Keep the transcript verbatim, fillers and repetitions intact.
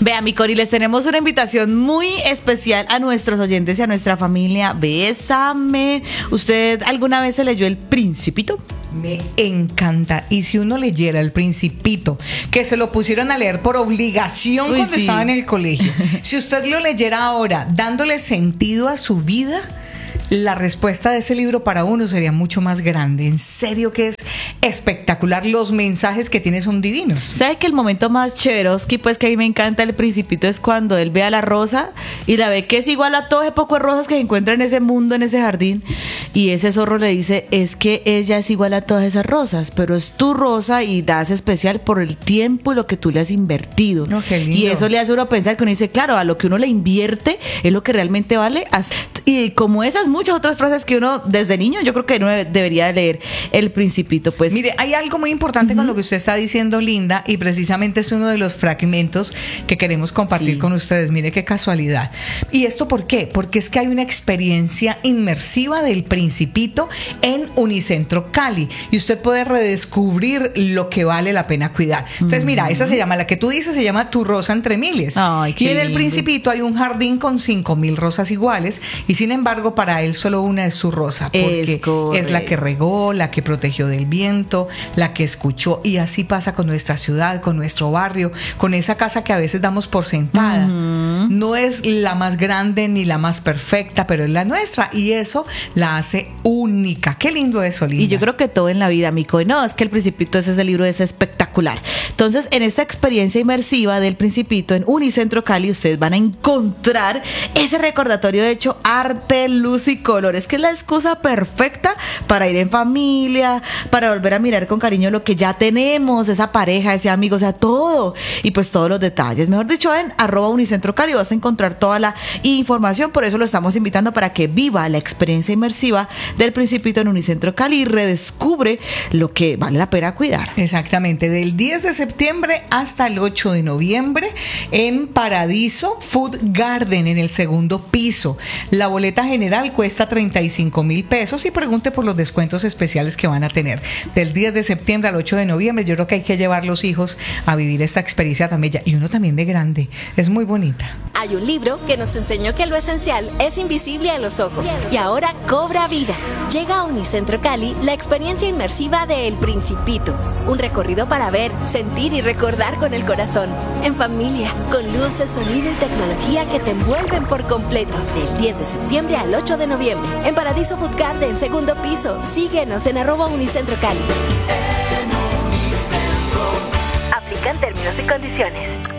Vea, mi Cori, les tenemos una invitación muy especial a nuestros oyentes y a nuestra familia. Bésame. ¿Usted alguna vez se leyó El Principito? Me encanta. Y si uno leyera El Principito, que se lo pusieron a leer por obligación Uy, cuando sí. estaba en el colegio, si usted lo leyera ahora, dándole sentido a su vida, la respuesta de ese libro para uno sería mucho más grande. En serio que es espectacular. Los mensajes que tiene son divinos. ¿Sabe que el momento más chéveroski, pues que a mí me encanta El Principito, es cuando él ve a la rosa y la ve que es igual a todo ese poco de rosas que se encuentra en ese mundo, en ese jardín, y ese zorro le dice, es que ella es igual a todas esas rosas, pero es tu rosa y das especial por el tiempo y lo que tú le has invertido? Oh, qué lindo. Y eso le hace a uno pensar que uno dice, claro, a lo que uno le invierte es lo que realmente vale. Y como esas muchas otras frases que uno desde niño, yo creo que uno debería leer El Principito. Pues mire, hay algo muy importante uh-huh. con lo que usted está diciendo, Linda, y precisamente es uno de los fragmentos que queremos compartir sí. con ustedes. Mire qué casualidad. ¿Y esto por qué? Porque es que hay una experiencia inmersiva del Principito en Unicentro Cali y usted puede redescubrir lo que vale la pena cuidar. Entonces, uh-huh. mira, esa se llama, la que tú dices se llama Tu Rosa entre Miles. Ay, qué y en El lindo. Principito hay un jardín con cinco mil rosas iguales y sin embargo para él solo una es su rosa, porque es, es la que regó, la que protegió del viento, la que escuchó, y así pasa con nuestra ciudad, con nuestro barrio, con esa casa que a veces damos por sentada. Uh-huh. No es la más grande ni la más perfecta, pero es la nuestra y eso la hace única. Qué lindo eso, Linda. Y yo creo que todo en la vida, Mico, no, es que El Principito, ese, ese libro es espectacular. Entonces, en esta experiencia inmersiva del Principito en Unicentro Cali, ustedes van a encontrar ese recordatorio hecho arte, luz y color. Es que es la excusa perfecta para ir en familia, para volver a mirar con cariño lo que ya tenemos, esa pareja, ese amigo, o sea, todo. Y pues todos los detalles. Mejor dicho, en arroba Unicentro Cali vas a encontrar toda la información. Por eso lo estamos invitando para que viva la experiencia inmersiva del Principito en Unicentro Cali y redescubre lo que vale la pena cuidar. Exactamente, del diez de septiembre hasta el ocho de noviembre en Paradiso Food Garden, en el segundo piso. La boleta general cuesta treinta y cinco mil pesos y pregunte por los descuentos especiales que van a tener. Del diez de septiembre al ocho de noviembre, yo creo que hay que llevar los hijos a vivir esta experiencia tan bella y uno también de grande. Es muy bonita. Hay un libro que nos enseñó que lo esencial es invisible a los ojos y ahora cobra vida. Llega a Unicentro Cali la experiencia inmersiva de El Principito, un recorrido para ver, sentir y recordar con el corazón, en familia, con luces, sonido y tecnología que te envuelven por completo. Del diez de septiembre al ocho de noviembre en Paradiso Food Garden, segundo piso. Síguenos en arroba Unicentro Cali. Aplican términos y condiciones.